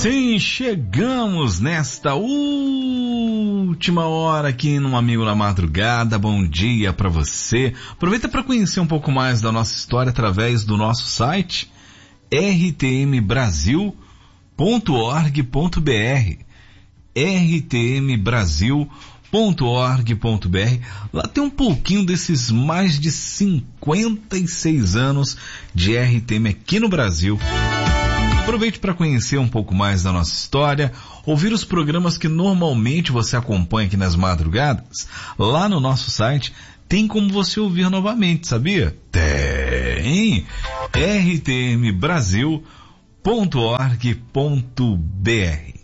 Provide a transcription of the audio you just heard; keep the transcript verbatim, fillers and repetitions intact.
Sim, chegamos nesta última hora aqui no Amigo da Madrugada. Bom dia para você. Aproveita para conhecer um pouco mais da nossa história através do nosso site r t m brasil ponto org ponto b r r t m brasil ponto org ponto b r. Lá tem um pouquinho desses mais de cinquenta e seis anos de R T M aqui no Brasil. Aproveite para conhecer um pouco mais da nossa história, ouvir os programas que normalmente você acompanha aqui nas madrugadas. Lá no nosso site tem como você ouvir novamente, sabia? Tem! r t m brasil ponto org ponto b r.